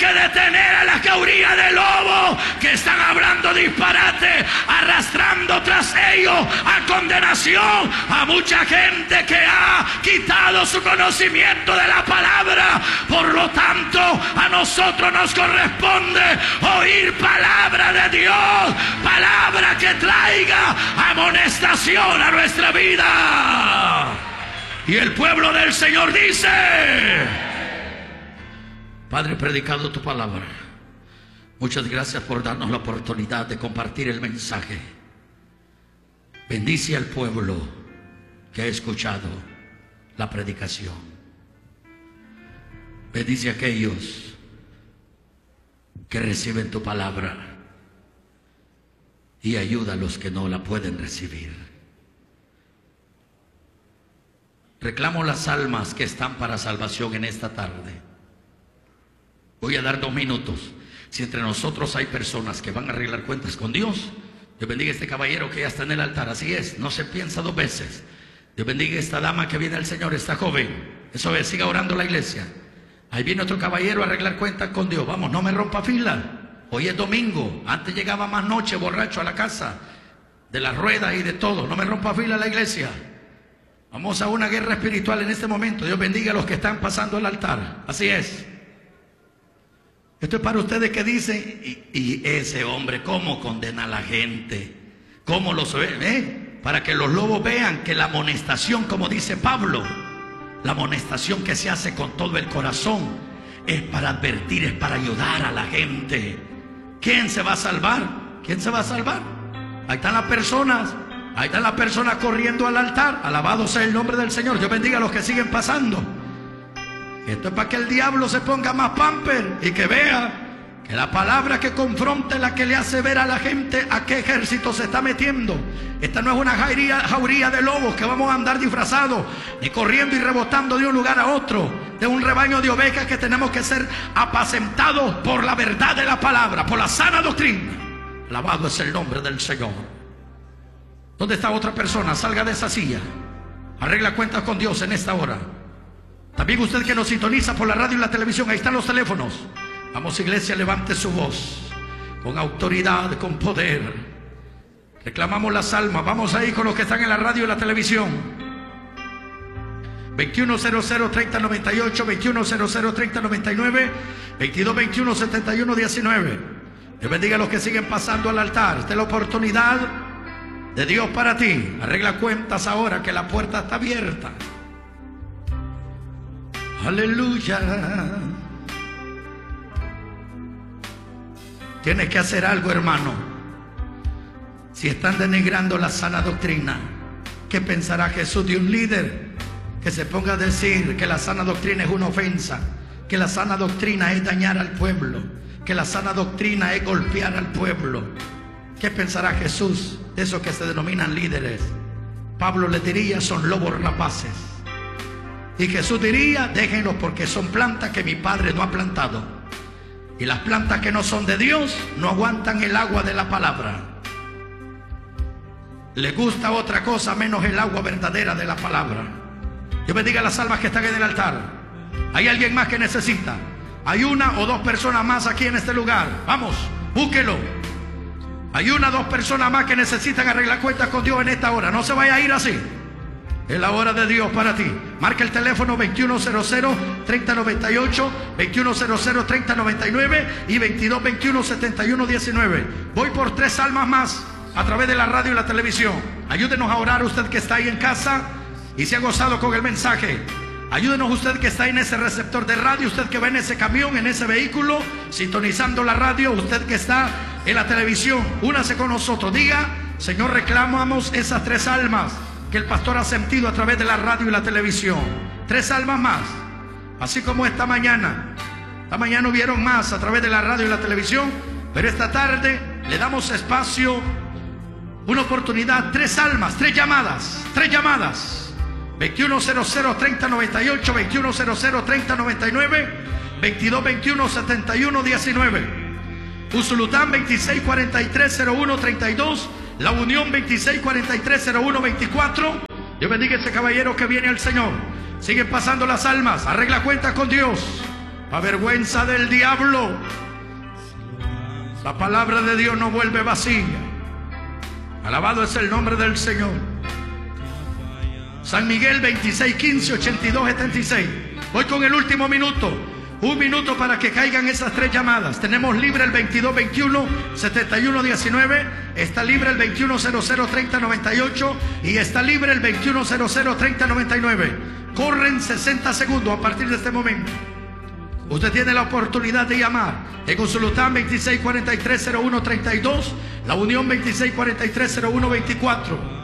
que detener a la jauría de lobos que están hablando disparate, arrastrando tras ellos a condenación a mucha gente que ha quitado su conocimiento de la palabra. Por lo tanto, a nosotros nos corresponde oír palabra de Dios, palabra que traiga amonestación a nuestra vida. Y el pueblo del Señor dice: Padre, predicado tu palabra, muchas gracias por darnos la oportunidad de compartir el mensaje. Bendice al pueblo que ha escuchado la predicación. Bendice a aquellos que reciben tu palabra y ayuda a los que no la pueden recibir. Reclamo las almas que están para salvación en esta tarde. Voy a dar 2 minutos. Si entre nosotros hay personas que van a arreglar cuentas con Dios, Dios bendiga a este caballero que ya está en el altar. Así es, no se piensa 2 veces. Dios bendiga a esta dama que viene al Señor, esta joven. Eso es, siga orando la iglesia. Ahí viene otro caballero a arreglar cuentas con Dios. Vamos, no me rompa fila. Hoy es domingo. Antes llegaba más noche borracho a la casa, de las ruedas y de todo. No me rompa fila la iglesia. Vamos a una guerra espiritual en este momento. Dios bendiga a los que están pasando al altar. Así es. Esto es para ustedes que dicen: y ese hombre, ¿cómo condena a la gente? ¿Cómo los ve? Para que los lobos vean que la amonestación, como dice Pablo, la amonestación que se hace con todo el corazón es para advertir, es para ayudar a la gente. ¿Quién se va a salvar? ¿Quién se va a salvar? Ahí están las personas. Ahí están las personas corriendo al altar. Alabado sea el nombre del Señor. Dios bendiga a los que siguen pasando. Esto es para que el diablo se ponga más pamper y que vea que la palabra que confronta es la que le hace ver a la gente a qué ejército se está metiendo. Esta no es una jauría de lobos que vamos a andar disfrazados, ni corriendo y rebotando de un lugar a otro. De un rebaño de ovejas que tenemos que ser apacentados por la verdad de la palabra, por la sana doctrina. Alabado es el nombre del Señor. ¿Dónde está otra persona? Salga de esa silla. Arregla cuentas con Dios en esta hora. También usted que nos sintoniza por la radio y la televisión, ahí están los teléfonos. Vamos, iglesia, levante su voz con autoridad, con poder. Reclamamos las almas. Vamos ahí con los que están en la radio y la televisión. 2100-3098, 2100-3099, 2221-7119. Dios bendiga a los que siguen pasando al altar. Esta es la oportunidad de Dios para ti. Arregla cuentas ahora que la puerta está abierta. Aleluya. Tienes que hacer algo, hermano. Si están denigrando la sana doctrina, ¿qué pensará Jesús de un líder que se ponga a decir que la sana doctrina es una ofensa, que la sana doctrina es dañar al pueblo, que la sana doctrina es golpear al pueblo? ¿Qué pensará Jesús de esos que se denominan líderes? Pablo les diría: son lobos rapaces. Y Jesús diría: déjenlos, porque son plantas que mi Padre no ha plantado. Y las plantas que no son de Dios no aguantan el agua de la palabra. Les gusta otra cosa menos el agua verdadera de la palabra. Dios bendiga a las almas que están en el altar. ¿Hay alguien más que necesita? Hay 1 o 2 personas más aquí en este lugar. Vamos, búsquelo. Hay 1 o 2 personas más que necesitan arreglar cuentas con Dios en esta hora. No se vaya a ir así. Es la hora de Dios para ti. Marca el teléfono 2100-3098, 2100-3099 y 2221-7119. Voy por 3 almas más a través de la radio y la televisión. Ayúdenos a orar, usted que está ahí en casa y se ha gozado con el mensaje. Ayúdenos usted que está en ese receptor de radio, usted que va en ese camión, en ese vehículo, sintonizando la radio, usted que está en la televisión. Únase con nosotros. Diga: Señor, reclamamos esas 3 almas que el pastor ha sentido a través de la radio y la televisión. 3 almas más. Así como esta mañana hubieron más a través de la radio y la televisión, pero esta tarde le damos espacio, una oportunidad. 3 almas, 3 llamadas, 3 llamadas. 2100-3098, 2100-3099, 2221-7119. Usulután 2643-0132, La Unión 2643-0124. Dios bendiga a ese caballero que viene al Señor. Siguen pasando las almas. Arregla cuentas con Dios. A vergüenza del diablo, la palabra de Dios no vuelve vacía. Alabado es el nombre del Señor. San Miguel 26, 15, 82, 76. Voy con el último minuto. Un minuto para que caigan esas tres llamadas. Tenemos libre el 2221 7119. Está libre el 2100 3098. Y está libre el 2100 3099. Corren 60 segundos a partir de este momento. Usted tiene la oportunidad de llamar en Usulután 2643-0132, La Unión 2643-0124.